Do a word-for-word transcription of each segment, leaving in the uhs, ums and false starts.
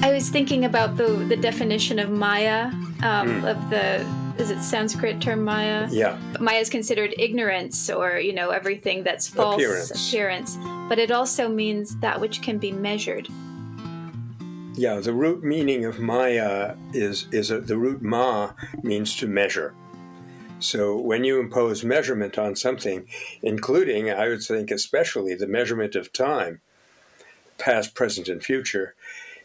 I was thinking about the the definition of Maya, um, mm. of the, is it Sanskrit term Maya? Yeah. Maya is considered ignorance, or, you know, everything that's false appearance. appearance. But it also means that which can be measured. Yeah, the root meaning of Maya is, is a, the root ma means to measure. So when you impose measurement on something, including, I would think especially, the measurement of time, past, present, and future,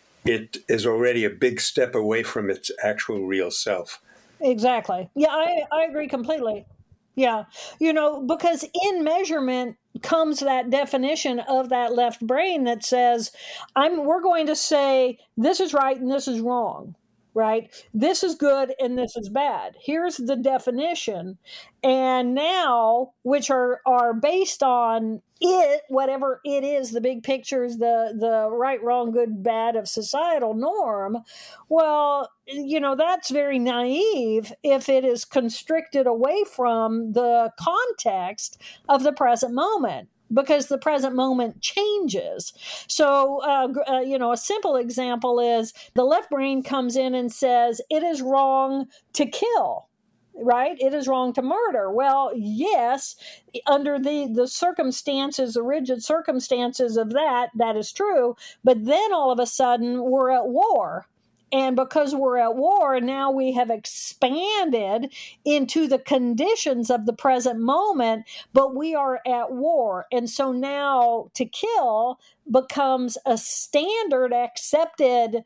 it is already a big step away from its actual real self. Exactly. Yeah, I, I agree completely. Yeah. You know, because in measurement comes that definition of that left brain that says, I'm we're going to say this is right and this is wrong. Right? This is good and this is bad. Here's the definition. And now, which are, are based on it, whatever it is, the big pictures, the, the right, wrong, good, bad of societal norm. Well, you know, that's very naive if it is constricted away from the context of the present moment, because the present moment changes. So, uh, uh, you know, a simple example is the left brain comes in and says, it is wrong to kill, right? It is wrong to murder. Well, yes, under the, the circumstances, the rigid circumstances of that, that is true. But then all of a sudden we're at war. And because we're at war, now we have expanded into the conditions of the present moment, but we are at war. And so now to kill becomes a standard accepted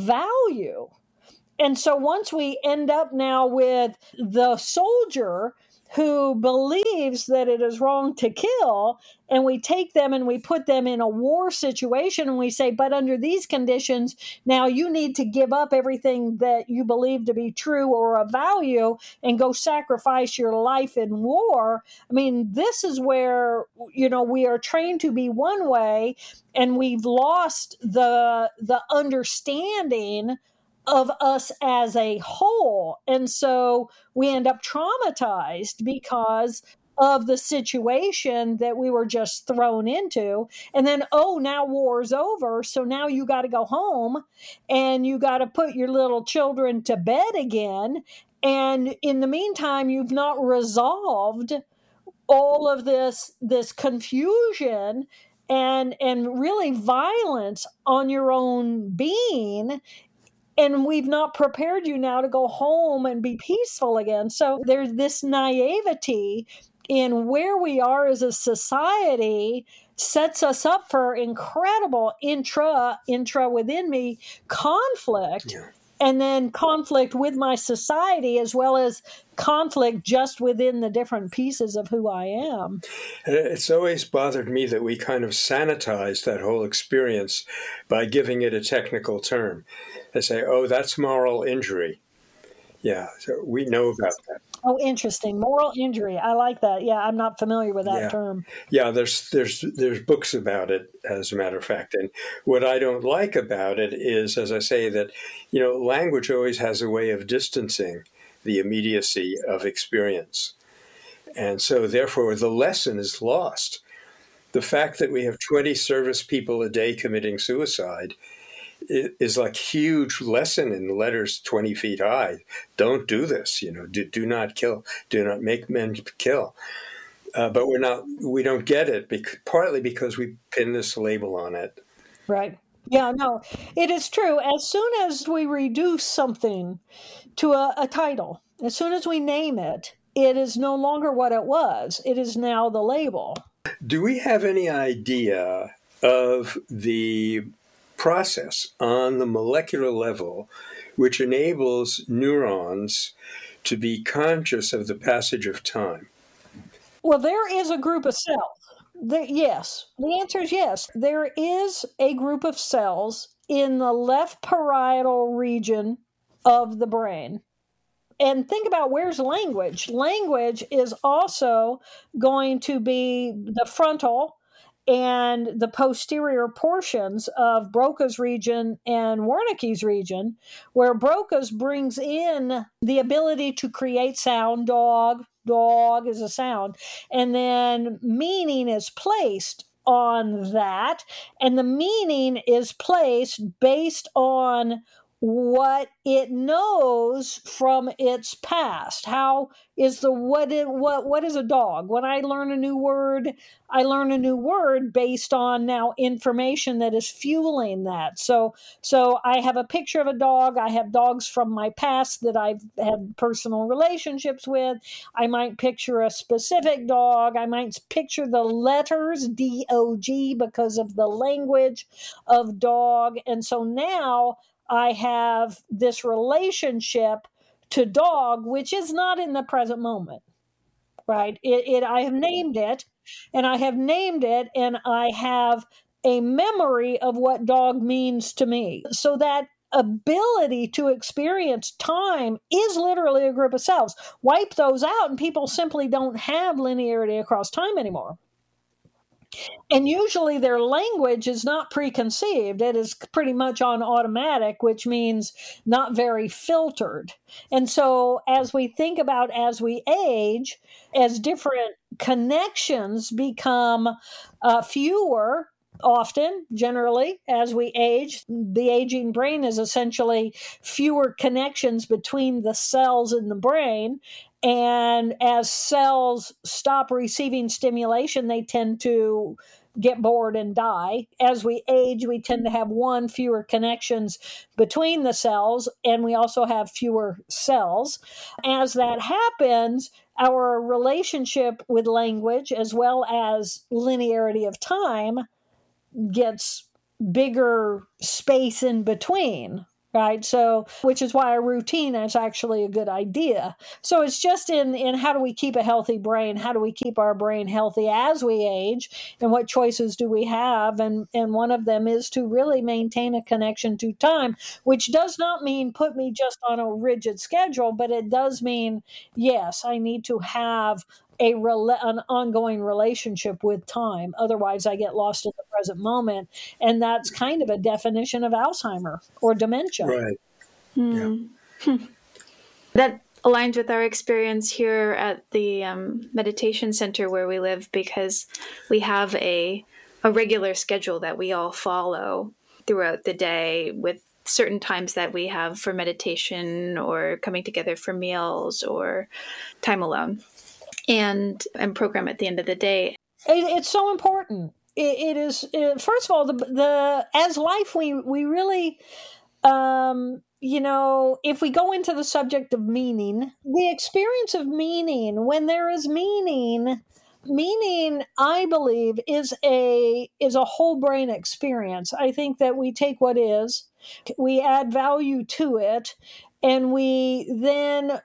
value. And so once we end up now with the soldier who believes that it is wrong to kill, and we take them and we put them in a war situation and we say, but under these conditions, now you need to give up everything that you believe to be true or a value and go sacrifice your life in war. I mean, this is where, you know, we are trained to be one way and we've lost the, the understanding of us as a whole. And so we end up traumatized because of the situation that we were just thrown into. And then, oh, now war's over. So now you got to go home and you got to put your little children to bed again. And in the meantime, you've not resolved all of this, this confusion and, and really violence on your own being. And we've not prepared you now to go home and be peaceful again. So there's this naivety in where we are as a society sets us up for incredible intra, intra within me conflict. Yeah. And then conflict with my society, as well as conflict just within the different pieces of who I am. It's always bothered me that we kind of sanitize that whole experience by giving it a technical term. They say, oh, that's moral injury. Yeah, so we know about that. Oh, interesting. Moral injury. I like that. Yeah, I'm not familiar with that yeah. term. Yeah, there's there's there's books about it, as a matter of fact. And what I don't like about it is, as I say, that, you know, language always has a way of distancing the immediacy of experience. And so, therefore, the lesson is lost. The fact that we have twenty service people a day committing suicide is like huge lesson in letters twenty feet high. Don't do this, you know, do, do not kill, do not make men kill. Uh, but we're not, we don't get it, because, partly because we pin this label on it. Right. Yeah, no, it is true. As soon as we reduce something to a, a title, as soon as we name it, it is no longer what it was. It is now the label. Do we have any idea of the process on the molecular level which enables neurons to be conscious of the passage of time? Well, there is a group of cells. There, yes. The answer is yes. There is a group of cells in the left parietal region of the brain. And think about, where's language? Language is also going to be the frontal and the posterior portions of Broca's region and Wernicke's region, where Broca's brings in the ability to create sound. Dog, dog is a sound. And then meaning is placed on that, and the meaning is placed based on what it knows from its past. How is the what it, what what is a dog? When I learn a new word, I learn a new word based on now information that is fueling that. So so I have a picture of a dog. I have dogs from my past that I've had personal relationships with. I might picture a specific dog. I might picture the letters D O G because of the language of dog. And so now I have this relationship to dog, which is not in the present moment, right? It, it I have named it, and I have named it, and I have a memory of what dog means to me. So that ability to experience time is literally a group of selves. Wipe those out, and people simply don't have linearity across time anymore. And usually their language is not preconceived. It is pretty much on automatic, which means not very filtered. And so as we think about as we age, as different connections become uh, fewer, often, generally, as we age, the aging brain is essentially fewer connections between the cells in the brain. And as cells stop receiving stimulation, they tend to get bored and die. As we age, we tend to have one fewer connections between the cells, and we also have fewer cells. As that happens, our relationship with language, as well as linearity of time, gets bigger space in between. Right. So, which is why a routine is actually a good idea. So it's just in, in how do we keep a healthy brain? How do we keep our brain healthy as we age? And what choices do we have? And, and one of them is to really maintain a connection to time, which does not mean put me just on a rigid schedule, but it does mean, yes, I need to have a rela- an ongoing relationship with time. Otherwise, I get lost in the present moment. And that's kind of a definition of Alzheimer or dementia. Right. Mm. Yeah. That aligns with our experience here at the um, meditation center where we live, because we have a, a regular schedule that we all follow throughout the day, with certain times that we have for meditation or coming together for meals or time alone. And and program at the end of the day. It, it's so important. It, it is it, first of all, the the as life we we really, um, you know, if we go into the subject of meaning, the experience of meaning, when there is meaning, meaning, I believe, is a is a whole brain experience. I think that we take what is, we add value to it, and we then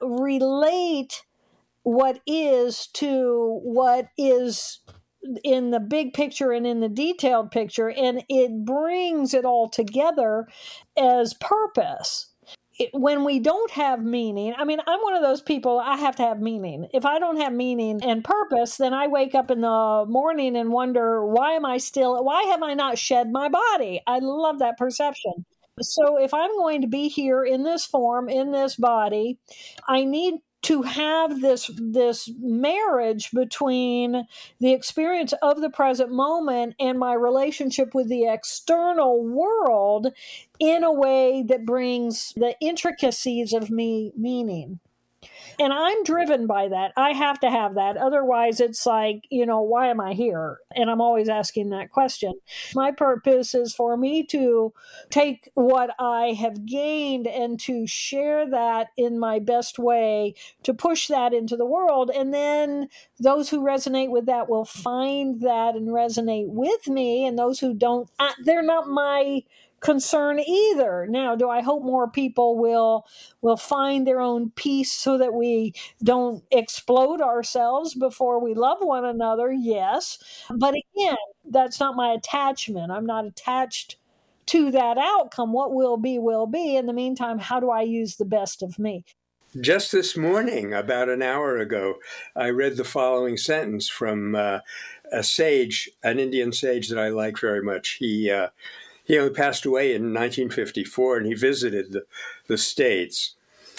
relate what is to what is in the big picture and in the detailed picture, and it brings it all together as purpose. It, when we don't have meaning, I mean, I'm one of those people, I have to have meaning. If I don't have meaning and purpose, then I wake up in the morning and wonder, why am I still, why have I not shed my body? I love that perception. So if I'm going to be here in this form, in this body, I need to have this this marriage between the experience of the present moment and my relationship with the external world in a way that brings the intricacies of me meaning. And I'm driven by that. I have to have that. Otherwise, it's like, you know, why am I here? And I'm always asking that question. My purpose is for me to take what I have gained and to share that in my best way, to push that into the world. And then those who resonate with that will find that and resonate with me. And those who don't, they're not my concern either. Now, do I hope more people will will find their own peace so that we don't explode ourselves before we love one another? Yes. But again, that's not my attachment. I'm not attached to that outcome. What will be, will be. In the meantime, how do I use the best of me? Just this morning, about an hour ago, I read the following sentence from uh, a sage, an Indian sage that I like very much. He uh, He only passed away in nineteen fifty-four, and he visited the, the States.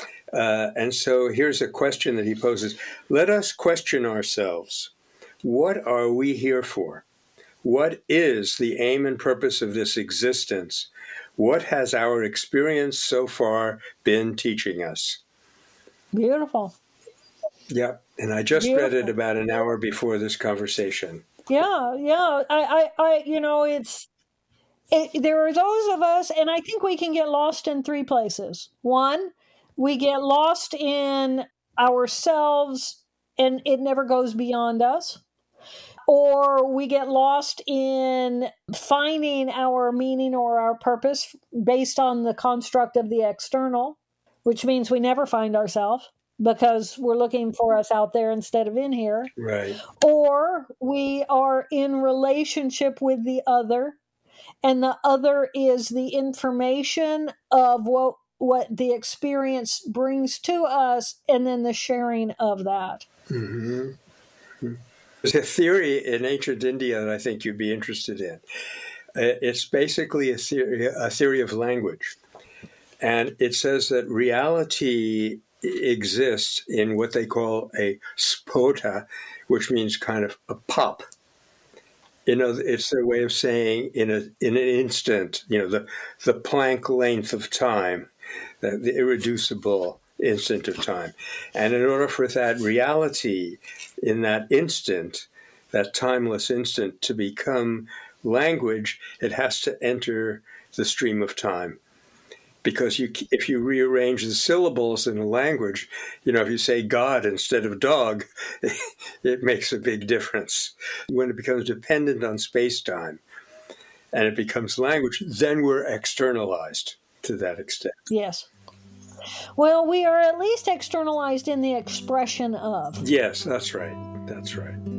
Uh, and so here's a question that he poses. Let us question ourselves. What are we here for? What is the aim and purpose of this existence? What has our experience so far been teaching us? Beautiful. Yeah, and I just Beautiful. read it about an hour before this conversation. Yeah, yeah. I, I, I you know, it's, it, there are those of us, and I think we can get lost in three places. One, we get lost in ourselves and it never goes beyond us. Or we get lost in finding our meaning or our purpose based on the construct of the external, which means we never find ourselves because we're looking for us out there instead of in here. Right. Or we are in relationship with the other, and the other is the information of what what the experience brings to us, and then the sharing of that. Mm-hmm. There's a theory in ancient India that I think you'd be interested in. It's basically a theory, a theory of language. And it says that reality exists in what they call a spota, which means kind of a pop. You know, it's their way of saying in a in an instant, you know, the, the Planck length of time, the, the irreducible instant of time. And in order for that reality in that instant, that timeless instant, to become language, it has to enter the stream of time. Because you, if you rearrange the syllables in a language, you know, if you say God instead of dog, it makes a big difference. When it becomes dependent on space-time and it becomes language, then we're externalized to that extent. Yes. Well, we are at least externalized in the expression of. Yes, that's right. That's right.